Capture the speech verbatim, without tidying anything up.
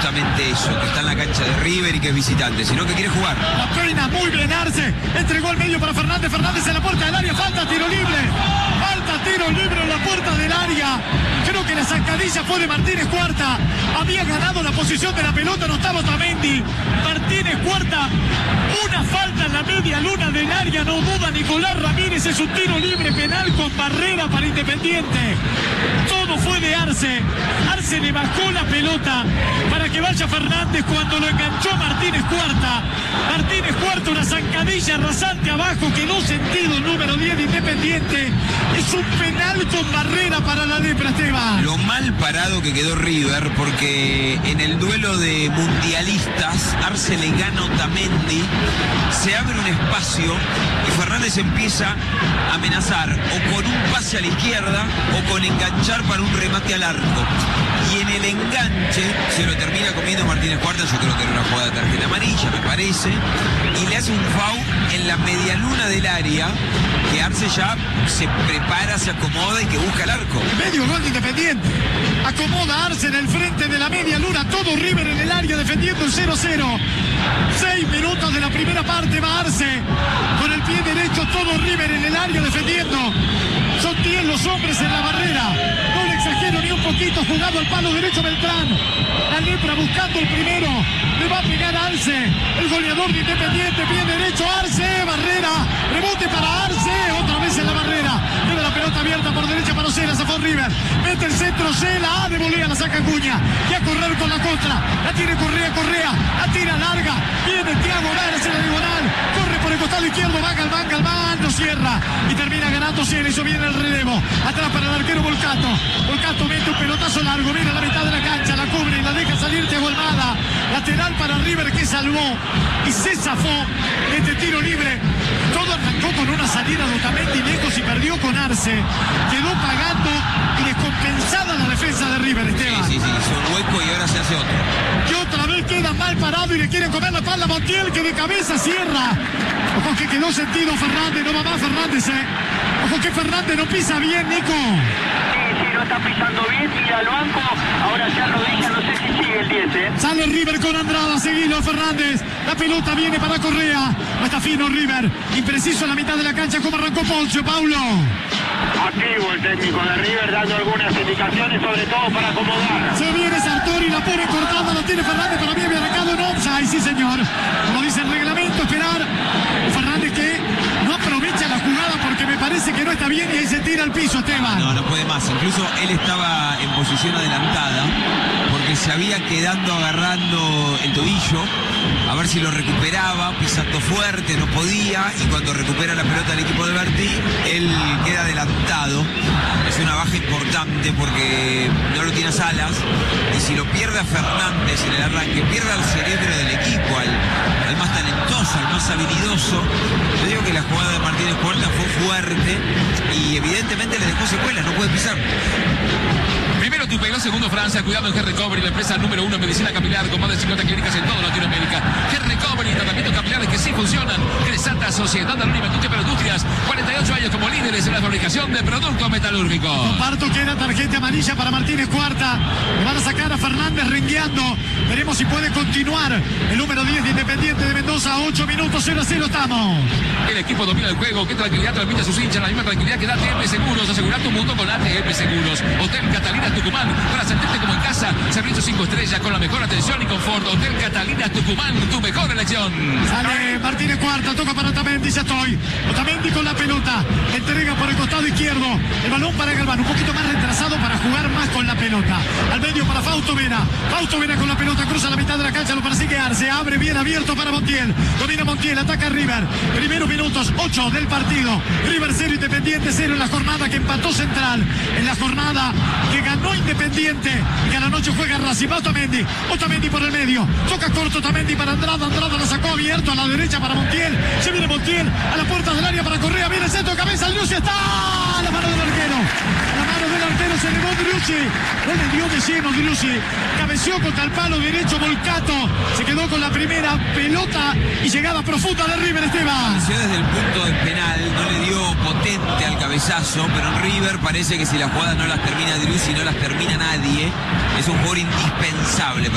justamente eso, que está en la cancha de River y que es visitante, sino que quiere jugar. La pena, muy bien Arce, entregó el medio para Fernández, Fernández en la puerta del área, falta, tiro libre, falta, tiro libre en la puerta del área. Creo que la zancadilla fue de Martínez Cuarta, había ganado la posición de la pelota, no estaba Otamendi. Martínez Cuarta, una falta en la media luna del área, no duda Nicolás Ramírez, es un tiro libre penal con barrera para Independiente. Todo fue de Arce, Arce le bajó la pelota para que vaya Fernández cuando lo enganchó Martínez Cuarta. Martínez Cuarta, una zancadilla rasante abajo, quedó sentido el número diez de Independiente. Es un penal con barrera para la Lepra, Esteban. Lo mal parado que quedó River, porque en el duelo de mundialistas, Arce le gana a Otamendi, se abre un espacio y Fernández empieza a amenazar o con un pase a la izquierda o con enganchar para un remate al arco. Y en el enganche se lo termina comiendo Martínez Cuarta, yo creo que era una jugada de tarjeta amarilla, me parece, y le hace un foul en la medialuna del área, que Arce ya se prepara, se acomoda y que busca el arco. Medio gol de Independiente. Acomoda Arce en el frente de la media luna, todo River en el área defendiendo el cero cero. Seis minutos de la primera parte va Arce con el pie derecho, todo River en el área defendiendo. Son diez los hombres en la barrera. No le exagero ni un poquito, jugado al palo derecho Beltrán. La Lepra buscando el primero. Le va a pegar a Arce, el goleador de Independiente, pie derecho, Arce, barrera, rebote para Arce, otra vez en la barrera. Tiene la pelota abierta por derecha para Ocela, se fue River. Mete el centro, Ocela, ah, de volea, la saca Acuña. Y a correr con la contra. La tiene Correa, Correa, la tira larga. Viene Thiago Vera, en la diagonal. Corre por el costado izquierdo, va Galván, Galván, no cierra. Y termina ganando Ocela, hizo bien el relevo. Atrás para el arquero Volcato. Volcato mete un pelotazo largo, viene a la mitad de la cancha, la cubre y la deja salir Thiago Almada. Lateral para River que salvó y se zafó este tiro libre. Todo arrancó con una salida de Otamendi lejos y perdió con Arce. Quedó pagando y descompensada la defensa de River, Esteban. Sí, sí, sí, hizo un hueco y ahora se hace otro. Y otra vez queda mal parado y le quieren comer la espalda a Montiel, que de cabeza cierra. Ojo que quedó sentido Fernández, no va más Fernández, eh. Ojo que Fernández no pisa bien, Nico. No está pisando bien, tira al banco, ahora se arrodilla, no sé si sigue el diez, ¿eh? Sale River con Andrada, seguilo Fernández, la pelota viene para Correa, no está fino River, impreciso en la mitad de la cancha como arrancó Poncio, Paulo. Activo el técnico de River dando algunas indicaciones, sobre todo para acomodar. Se viene Sartori, la pone cortada, lo tiene Fernández, para mí había arrancado en offside, sí señor, como dice el reglamento, esperar, Fernández que no aprovecha la jugada porque me parece que no está bien y ahí se tira al piso, Esteban. No, no puede más, incluso él estaba en posición adelantada porque se había quedando agarrando el tobillo a ver si lo recuperaba, pisando fuerte, no podía, y cuando recupera la pelota del equipo de Berti, él queda adelantado. Es una baja importante porque no lo tiene a Salas, y si lo pierde a Fernández en el arranque, pierde al cerebro del equipo, al, al más talentoso, al más habilidoso. Yo digo que la jugada de Martínez Cuarta fue fuerte y evidentemente le dejó secuelas, no puede pisar. Primero Tupelo, segundo Francia, cuidado en G-Recovery, la empresa número uno en medicina capilar con más de cincuenta clínicas en toda Latinoamérica. G-Recovery, tratamientos capilares que sí funcionan. Cresata, Sociedad Anónima Industria Industrias, cuarenta y ocho años como líderes en la fabricación de productos metalúrgicos. Comparto que era tarjeta amarilla para Martínez Cuarta. Le van a sacar a Fernández rengueando. Veremos si puede continuar. El número diez de Independiente de Mendoza, ocho minutos, cero a cero estamos. El equipo domina el juego. Qué tranquilidad transmite a sus hinchas, la misma tranquilidad que da A T M Seguros. Asegura tu mundo con A T M Seguros. Hotel Catalina Tucumán, para sentirte como en casa. Servicio cinco estrellas con la mejor atención y confort. Hotel Catalina Tucumán, tu mejor elección. Sale Martínez Cuarta, toca para Otamendi, ya estoy. Otamendi con la pelota, entrega por el costado izquierdo. El balón para Galván, un poquito más retrasado para jugar más con la pelota. Al medio para Fausto Vera. Fausto Vera con la pelota, cruza la mitad de la cancha, lo persigue Arce, abre bien abierto para Montiel. Domina Montiel, ataca River. Primeros minutos, ocho del partido. River cero, Independiente cero en la jornada que empató Central. En la jornada que ganó Independiente y que a la noche juega Racing. Va Otamendi, Otamendi por el medio. Toca corto Otamendi para Andrada. Andrada la sacó abierto a la derecha para Montiel. Se viene Montiel a la puerta del área para Correa. Viene el centro de cabeza. Driussi está. La mano del arquero. La mano del arquero se elevó Driussi. No le dio de lleno Driussi. Cabeció contra el palo derecho Volcato. Se quedó con la primera pelota y llegada profunda de River, Esteban. Desde el punto del penal no le dio potente al cabezazo, pero en River parece que si la jugada no las termina Driussi, no las termina nadie. Es un jugador indispensable.